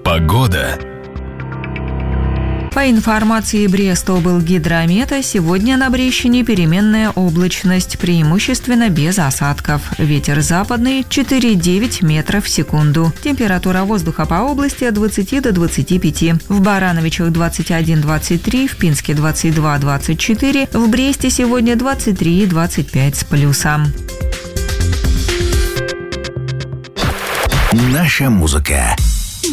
Погода. По информации Брестоблгидромета, сегодня на Брещине переменная облачность, преимущественно без осадков. Ветер западный 4,9 метров в секунду. Температура воздуха по области от 20 до 25. В Барановичах 21-23, в Пинске 22-24, в Бресте сегодня 23-25 с плюсом. Наша музыка.